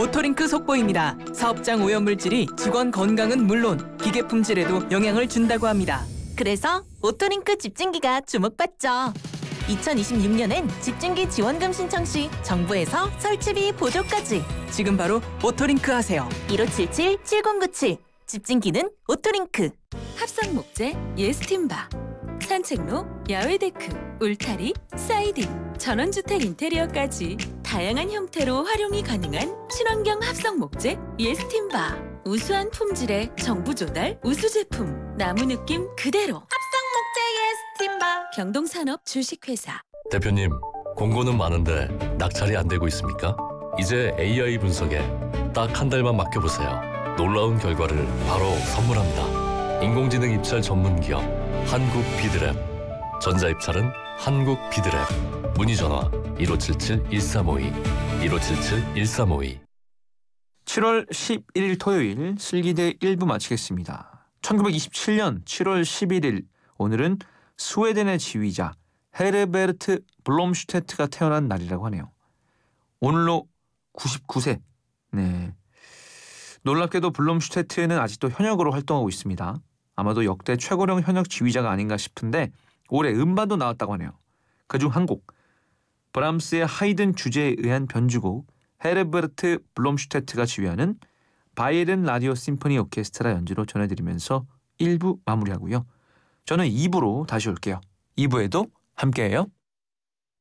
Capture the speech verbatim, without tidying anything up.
오토링크 속보입니다. 사업장 오염물질이 직원 건강은 물론 기계 품질에도 영향을 준다고 합니다. 그래서 오토링크 집진기가 주목받죠. 이천이십육 년엔 집진기 지원금 신청 시 정부에서 설치비 보조까지. 지금 바로 오토링크 하세요. 일오칠칠 칠공구칠 집진기는 오토링크. 합성 목재, 예스팀바, 산책로, 야외 데크, 울타리, 사이딩, 전원주택 인테리어까지 다양한 형태로 활용이 가능한 친환경 합성 목재, 예스팀바. 우수한 품질의 정부 조달 우수 제품, 나무 느낌 그대로. 합성 목재 예스팀바. 경동산업 주식회사. 대표님, 공고는 많은데 낙찰이 안 되고 있습니까? 이제 에이아이 분석에 딱 한 달만 맡겨보세요. 놀라운 결과를 바로 선물합니다. 인공지능 입찰 전문 기업 한국 비드랩. 전자입찰은 한국 비드랩. 문의 전화 일오칠칠 일삼오이 일오칠칠 일삼오이. 칠월 십일일 토요일 슬기대 일 부 마치겠습니다. 천구백이십칠 년 칠월 십일일, 오늘은 스웨덴의 지휘자 헤르베르트 블롬슈테트가 태어난 날이라고 하네요. 오늘로 구십구 세. 네. 놀랍게도 블롬슈테트는 아직도 현역으로 활동하고 있습니다. 아마도 역대 최고령 현역 지휘자가 아닌가 싶은데 올해 음반도 나왔다고 하네요. 그중 한 곡, 브람스의 하이든 주제에 의한 변주곡, 헤르베르트 블롬슈테트가 지휘하는 바이에른 라디오 심포니 오케스트라 연주로 전해드리면서 일 부 마무리하고요. 저는 이 부로 다시 올게요. 이 부에도 함께해요.